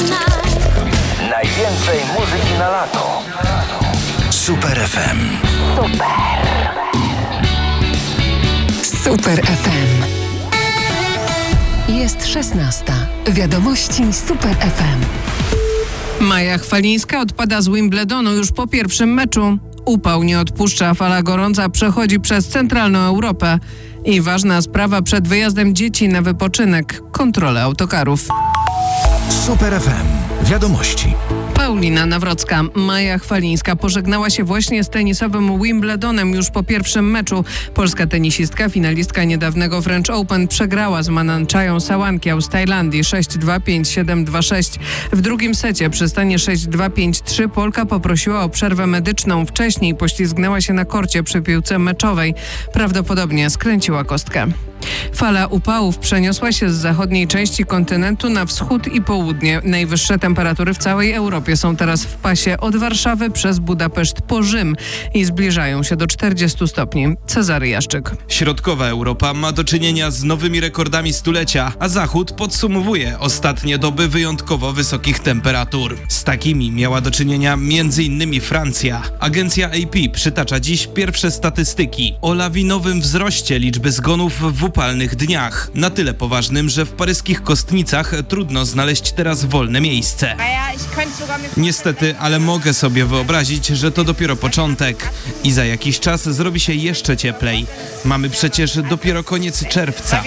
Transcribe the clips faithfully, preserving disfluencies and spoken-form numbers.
Najwięcej muzyki na lato. Super F M. Super. Super F M. Jest szesnasta. Wiadomości Super F M. Maja Chwalińska odpada z Wimbledonu już po pierwszym meczu. Upał nie odpuszcza, fala gorąca przechodzi przez centralną Europę. I ważna sprawa przed wyjazdem dzieci na wypoczynek – kontrolę autokarów. Super F M. Wiadomości. Paulina Nawrocka. Maja Chwalińska pożegnała się właśnie z tenisowym Wimbledonem już po pierwszym meczu. Polska tenisistka, finalistka niedawnego French Open, przegrała z Mananchają Sawankiał z Tajlandii sześć dwa, pięć siedem, dwa sześć. W drugim secie przy stanie sześć dwa, pięć trzy Polka poprosiła o przerwę medyczną. Wcześniej poślizgnęła się na korcie przy piłce meczowej. Prawdopodobnie skręciła kostkę. Fala upałów przeniosła się z zachodniej części kontynentu na wschód i południe. Najwyższe temperatury w całej Europie są teraz w pasie od Warszawy przez Budapeszt po Rzym i zbliżają się do czterdziestu stopni. Cezary Jaszczyk. Środkowa Europa ma do czynienia z nowymi rekordami stulecia, a Zachód podsumowuje ostatnie doby wyjątkowo wysokich temperatur. Z takimi miała do czynienia między innymi Francja. Agencja A P przytacza dziś pierwsze statystyki o lawinowym wzroście liczby zgonów w upalnych dniach. Na tyle poważnym, że w paryskich Kostnicach trudno znaleźć teraz wolne miejsce. Niestety, ale mogę sobie wyobrazić, że to dopiero początek i za jakiś czas zrobi się jeszcze cieplej. Mamy przecież dopiero koniec czerwca.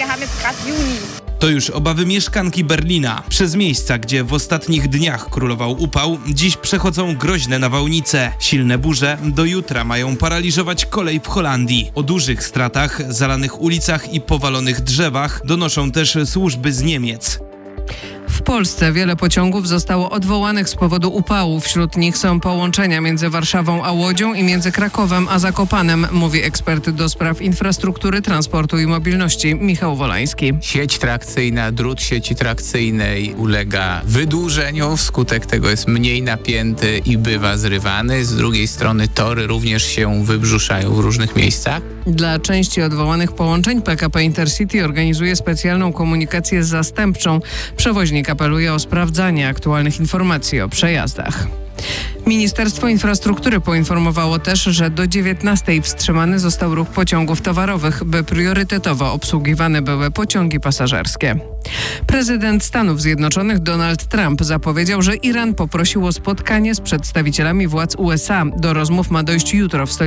To już obawy mieszkanki Berlina. Przez miejsca, gdzie w ostatnich dniach królował upał, dziś przechodzą groźne nawałnice. Silne burze do jutra mają paraliżować kolej w Holandii. O dużych stratach, zalanych ulicach i powalonych drzewach donoszą też służby z Niemiec. W Polsce wiele pociągów zostało odwołanych z powodu upału. Wśród nich są połączenia między Warszawą a Łodzią i między Krakowem a Zakopanem, mówi ekspert do spraw infrastruktury, transportu i mobilności Michał Wolański. Sieć trakcyjna, drut sieci trakcyjnej ulega wydłużeniu, wskutek tego jest mniej napięty i bywa zrywany. Z drugiej strony tory również się wybrzuszają w różnych miejscach. Dla części odwołanych połączeń P K P Intercity organizuje specjalną komunikację zastępczą. Przewoźnik apeluje o sprawdzanie aktualnych informacji o przejazdach. Ministerstwo Infrastruktury poinformowało też, że do dziewiętnastej wstrzymany został ruch pociągów towarowych, by priorytetowo obsługiwane były pociągi pasażerskie. Prezydent Stanów Zjednoczonych Donald Trump zapowiedział, że Iran poprosił o spotkanie z przedstawicielami władz U S A. Do rozmów ma dojść jutro w stolicy